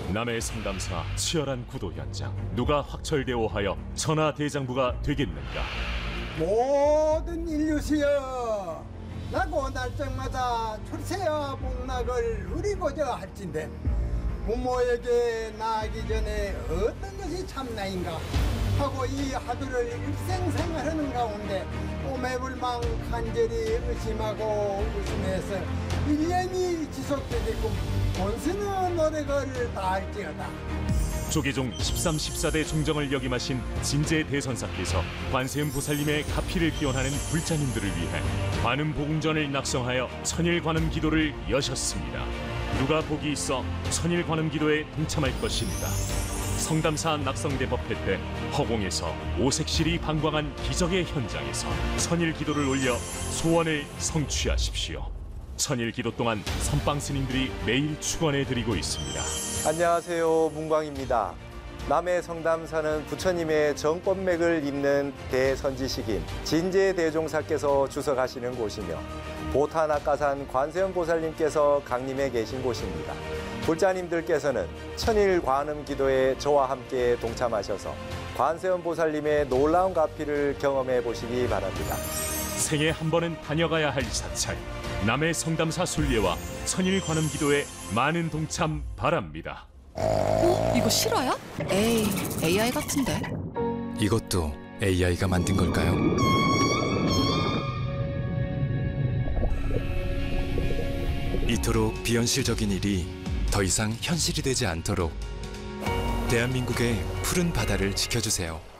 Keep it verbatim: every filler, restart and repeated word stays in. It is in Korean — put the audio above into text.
남해 상담사 치열한 구도 현장. 누가 확철대오하여 천하대장부가 되겠는가? 모든 인류시여, 나고 날짜마다 출세와 복락을 누리고자 할진대 부모에게 나아가기 전에 어떤 것이 참나인가 하고 이 하루를 일생생활하는 가운데 오매불망 간절히 의심하고 의심해서 일 년이 지속되게끔 본스는 노력을 다할지어다. 조계종 십삼, 십사대 종정을 역임하신 진제 대선사께서 관세음 보살님의 가피를 기원하는 불자님들을 위해 관음 복음전을 낙성하여 천일 관음 기도를 여셨습니다. 누가 복이 있어 천일 관음 기도에 동참할 것인가? 성담사 낙성대법회 때 허공에서 오색실이 방광한 기적의 현장에서 천일 기도를 올려 소원을 성취하십시오. 천일 기도 동안 선방 스님들이 매일 축원해 드리고 있습니다. 안녕하세요, 문광입니다. 남해 성담사는 부처님의 정법맥을 잇는 대선지식인 진제대종사께서 주석하시는 곳이며 보타낙가산 관세음보살님께서 강림해 계신 곳입니다. 불자님들께서는 천일 관음 기도에 저와 함께 동참하셔서 관세음보살님의 놀라운 가피를 경험해 보시기 바랍니다. 생애 한 번은 다녀가야 할 사찰, 남해 성담사 순례와 천일 관음 기도에 많은 동참 바랍니다. 어? 이거 실화야? 에이, 에이아이 같은데. 이것도 에이아이가 만든 걸까요? 이토록 비현실적인 일이 더 이상 현실이 되지 않도록 대한민국의 푸른 바다를 지켜주세요.